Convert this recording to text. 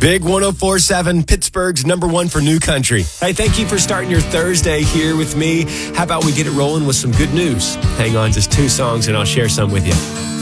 Big 104.7, Pittsburgh's number one for new country. Hey, thank you for starting your Thursday here with me. How about we get it rolling with some good news? Hang on, just 2 songs and I'll share some with you.